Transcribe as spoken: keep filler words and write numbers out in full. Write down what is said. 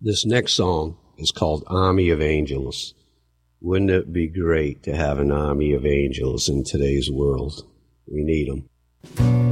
This next song is called Army of Angels. Wouldn't it be great to have an army of angels in today's world? We need them.